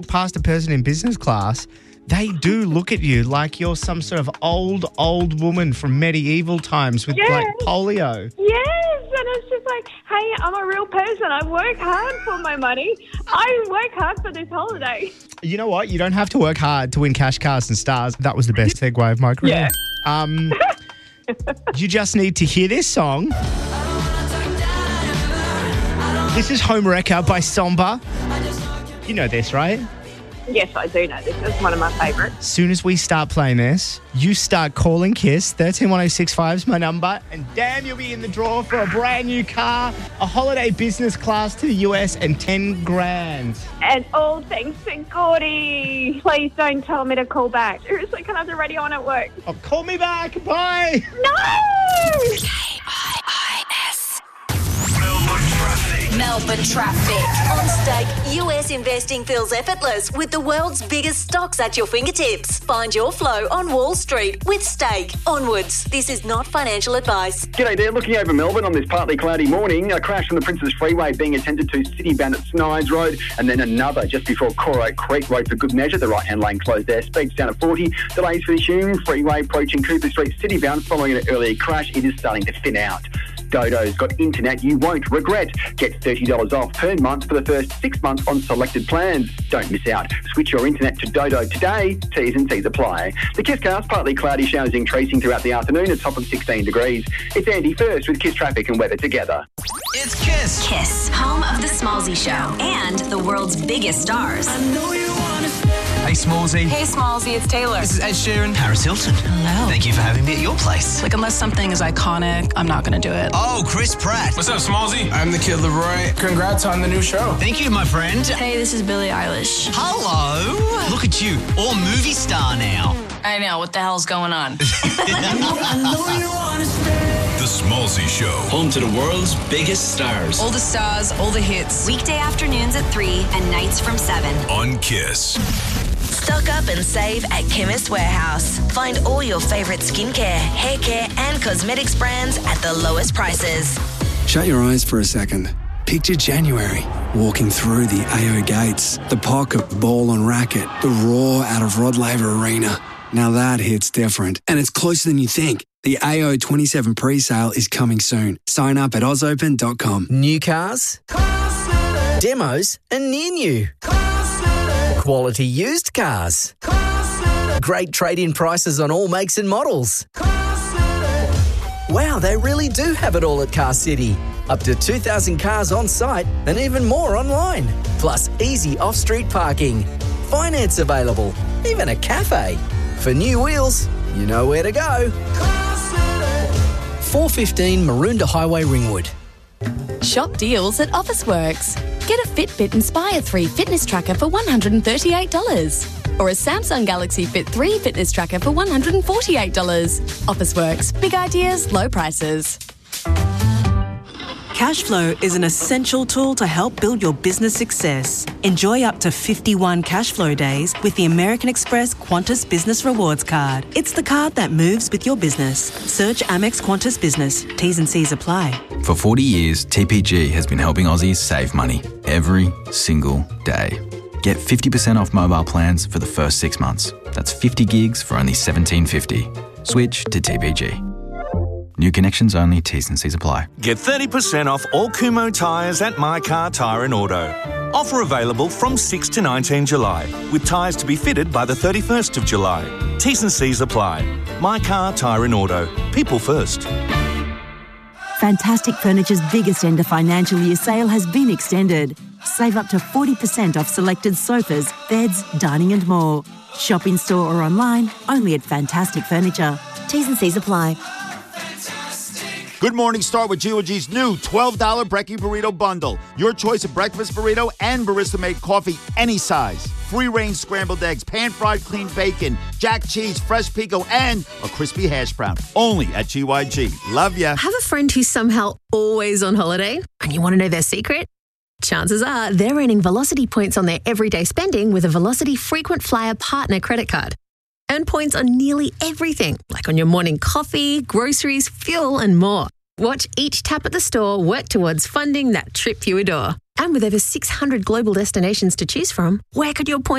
past a person in business class, they do look at you like you're some sort of old woman from medieval times with like polio. Yes, and it's just like, hey, I'm a real person. I work hard for my money. I work hard for this holiday. You know what? You don't have to work hard to win cash, cars and stars. That was the best segue of my career. Yeah. You just need to hear this song. This is Home Wrecker by Somba. You know this, right? Yes, I do know this. It's one of my favourites. As soon as we start playing this, you start calling KISS. 131065 is my number. And damn, you'll be in the draw for a brand new car, a holiday business class to the US, and 10 grand. And all thanks to Gordy. Please don't tell me to call back. Seriously, can I have the radio on at work? Oh, call me back. Bye. No! Melbourne Traffic. On Stake, US investing feels effortless with the world's biggest stocks at your fingertips. Find your flow on Wall Street with Stake. Onwards. This is not financial advice. G'day there. Looking over Melbourne on this partly cloudy morning. A crash on the Princes Freeway being attended to citybound at Snides Road, and then another just before Coro Creek Road for good measure. The right-hand lane closed there. Speeds down at 40. Delays for the Hume Freeway approaching Cooper Street citybound following an earlier crash. It is starting to thin out. Dodo's got internet you won't regret. Get $30 off per month for the first 6 months on selected plans. Don't miss out. Switch your internet to Dodo today. T's and C's apply. The KISScast, partly cloudy, showers increasing throughout the afternoon, a top of 16 degrees. It's Andy first with KISS traffic and weather together. It's KISS. KISS, home of the Smallsy Show and the world's biggest stars. I know you want to. Hey, Smallsy. Hey, Smallsy, it's Taylor. This is Ed Sheeran. Paris Hilton. Hello. Thank you for having me at your place. Like, unless something is iconic, I'm not going to do it. Oh, Chris Pratt. What's up, Smallsy? I'm the Kid Leroy. Congrats on the new show. Thank you, my friend. Hey, this is Billie Eilish. Hello. Look at you, all movie star now. I know, what the hell's going on? I know you want to stay. The Smallsy Show. Home to the world's biggest stars. All the stars, all the hits. Weekday afternoons at 3 and nights from 7. On KISS. Stock up and save at Chemist Warehouse. Find all your favourite skincare, hair care and cosmetics brands at the lowest prices. Shut your eyes for a second. Picture January, walking through the AO gates, the pocket, ball and racket, the roar out of Rod Laver Arena. Now that hits different, and it's closer than you think. The AO 27 pre-sale is coming soon. Sign up at ozopen.com. New cars, demos and near new. Quality used cars. Great trade-in prices on all makes and models. Wow, they really do have it all at Car City. Up to 2,000 cars on site and even more online. Plus easy off-street parking. Finance available. Even a cafe. For new wheels, you know where to go. 415 Maroondah Highway, Ringwood. Shop deals at Officeworks. Get a Fitbit Inspire 3 fitness tracker for $138. Or a Samsung Galaxy Fit 3 fitness tracker for $148. Officeworks. Big ideas, low prices. Cashflow is an essential tool to help build your business success. Enjoy up to 51 Cashflow days with the American Express Qantas Business Rewards Card. It's the card that moves with your business. Search Amex Qantas Business. T's and C's apply. For 40 years, TPG has been helping Aussies save money every single day. Get 50% off mobile plans for the first 6 months. That's 50 gigs for only $17.50. Switch to TPG. New connections only, T's and C's apply. Get 30% off all Kumho tyres at My Car Tyre and Auto. Offer available from 6 to 19 July, with tyres to be fitted by the 31st of July. T's and C's apply. My Car Tyre and Auto. People first. Fantastic Furniture's biggest end of financial year sale has been extended. Save up to 40% off selected sofas, beds, dining and more. Shop in store or online, only at Fantastic Furniture. T's and C's apply. Good morning, start with GOG's new $12 Brekkie Burrito Bundle. Your choice of breakfast burrito and barista-made coffee, any size. Free-range scrambled eggs, pan-fried clean bacon, jack cheese, fresh pico, and a crispy hash brown. Only at GYG. Love ya. Have a friend who's somehow always on holiday and you want to know their secret? Chances are they're earning Velocity points on their everyday spending with a Velocity Frequent Flyer Partner credit card. Earn points on nearly everything, like on your morning coffee, groceries, fuel, and more. Watch each tap at the store work towards funding that trip you adore. And with over 600 global destinations to choose from, where could your points